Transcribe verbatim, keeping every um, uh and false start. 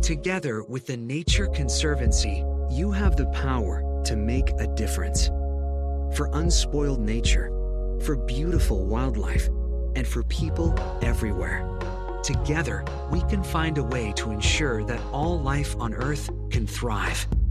Together with the Nature Conservancy, you have the power to make a difference. For unspoiled nature, for beautiful wildlife, and for people everywhere. Together, we can find a way to ensure that all life on Earth can thrive.